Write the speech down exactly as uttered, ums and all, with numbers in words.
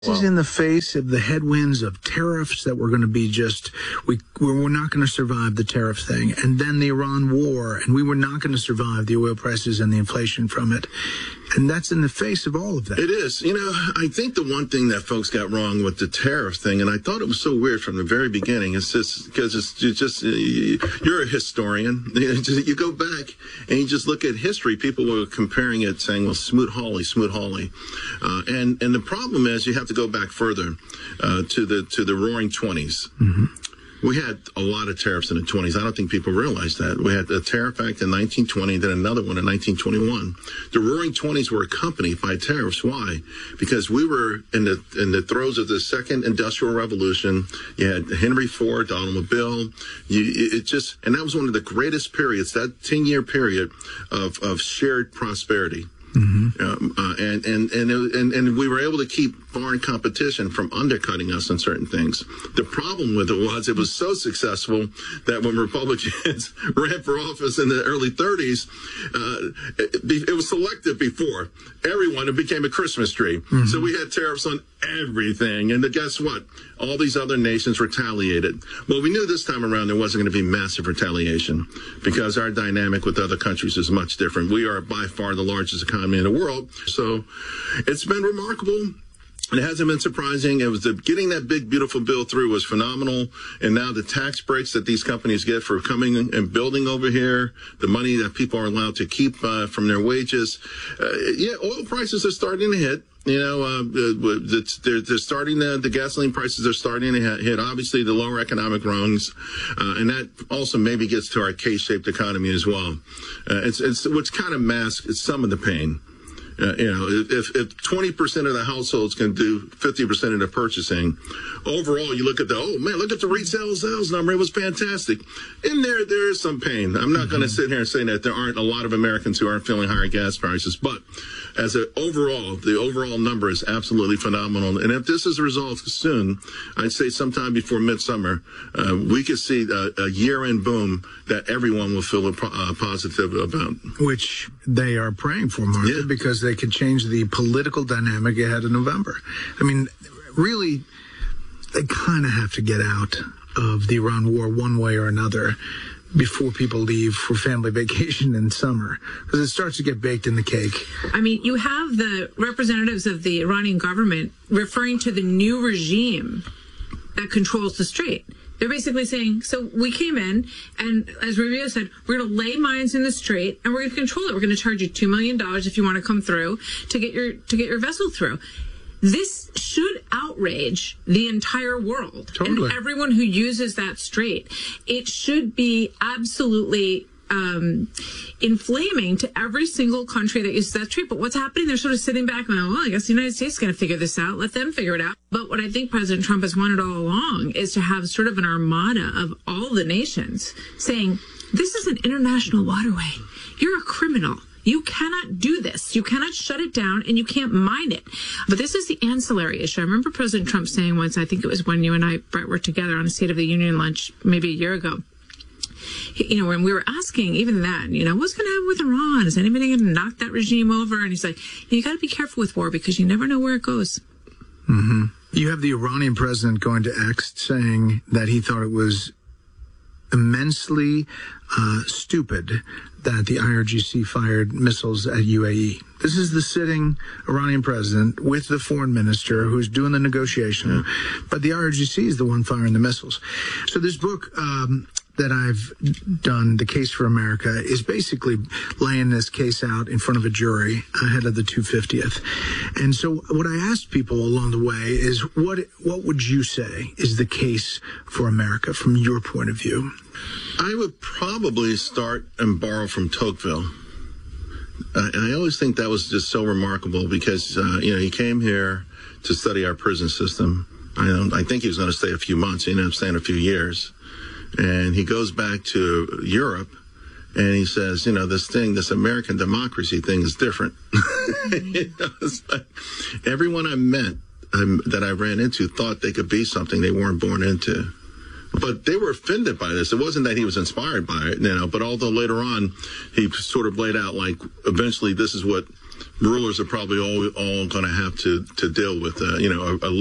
This is in the face of the headwinds of tariffs that we're going to be just, we, we're not going to survive the tariff thing. And then the Iran war, and we were not going to survive the oil prices and the inflation from it. And that's in the face of all of that. It is. You know, I think the one thing that folks got wrong with the tariff thing, and I thought it was so weird from the very beginning, is just because it's, it's just, you're a historian. You go back and you just look at history. People were comparing it, saying, well, Smoot-Hawley, Smoot-Hawley. Uh, and, and the problem is you have to go back further uh, to the to the Roaring Twenties. Mm-hmm. We had a lot of tariffs in the twenties. I don't think people realize that. We had the Tariff Act in nineteen twenty, then another one in nineteen twenty-one. The Roaring Twenties were accompanied by tariffs. Why? Because we were in the in the throes of the Second Industrial Revolution. You had Henry Ford, the automobile. You, it just, and that was one of the greatest periods, that ten-year period of, of shared prosperity. Mm-hmm. Um, uh, and, and, and, and, and we were able to keep foreign competition from undercutting us on certain things. The problem with it was it was so successful that when Republicans ran for office in the early thirties, uh, it, it was selective before everyone. It became a Christmas tree. Mm-hmm. So we had tariffs on everything. And guess what? All these other nations retaliated. Well, we knew this time around there wasn't going to be massive retaliation because our dynamic with other countries is much different. We are by far the largest economy in the world. So it's been remarkable. It hasn't been surprising. It was the, getting that big, beautiful bill through was phenomenal. And now the tax breaks that these companies get for coming and building over here, the money that people are allowed to keep uh, from their wages. Uh, yeah, oil prices are starting to hit. You know, uh, they're, they're starting the, the gasoline prices are starting to hit, obviously, the lower economic rungs. Uh, and that also maybe gets to our K-shaped economy as well. Uh, it's, it's, which kind of masks some of the pain. Uh, you know, if, if twenty percent of the households can do fifty percent of the purchasing, overall, you look at the, oh, man, look at the retail sales number. It was fantastic. In there, there is some pain. I'm not mm-hmm. going to sit here and say that there aren't a lot of Americans who aren't feeling higher gas prices. But as an overall, the overall number is absolutely phenomenal. And if this is resolved soon, I'd say sometime before midsummer, uh, we could see a, a year-end boom that everyone will feel uh, positive about. Which they are praying for, Martha, yeah. because they could change the political dynamic ahead of November. I mean, really, they kind of have to get out of the Iran war one way or another before people leave for family vacation in summer, because it starts to get baked in the cake. I mean, you have the representatives of the Iranian government referring to the new regime that controls the strait. They're basically saying, so we came in, and as Rubio said, we're going to lay mines in the strait, and we're going to control it. We're going to charge you two million dollars if you want to come through to get your to get your vessel through. This should outrage the entire world totally. And everyone who uses that strait. It should be absolutely um, inflaming to every single country that uses that strait. But what's happening? They're sort of sitting back and going, well, I guess the United States is going to figure this out. Let them figure it out. But what I think President Trump has wanted all along is to have sort of an armada of all the nations saying, this is an international waterway. You're a criminal. You cannot do this. You cannot shut it down, and you can't mine it. But this is the ancillary issue. I remember President Trump saying once, I think it was when you and I, Brett, were together on a State of the Union lunch maybe a year ago, he, you know, when we were asking even then, you know, what's going to happen with Iran? Is anybody going to knock that regime over? And he's like, you got to be careful with war because you never know where it goes. Mm-hmm. You have the Iranian president going to X saying that he thought it was immensely uh, stupid that the I R G C fired missiles at U A E. This is the sitting Iranian president with the foreign minister who's doing the negotiation, but the I R G C is the one firing the missiles. So this book um, that I've done, The Case for America, is basically laying this case out in front of a jury ahead of the two hundred fiftieth. And so what I asked people along the way is, what what would you say is the case for America from your point of view? I would probably start and borrow from Tocqueville. Uh, and I always think that was just so remarkable because, uh, you know, he came here to study our prison system. I, don't, I think he was going to stay a few months. He ended up staying a few years. And he goes back to Europe and he says, you know, this thing, this American democracy thing is different. You know, it's like everyone I met um, that I ran into thought they could be something they weren't born into. But they were offended by this. It wasn't that he was inspired by it, you know, but although later on he sort of laid out like eventually this is what rulers are probably all all going to have to to deal with, uh, you know, a, a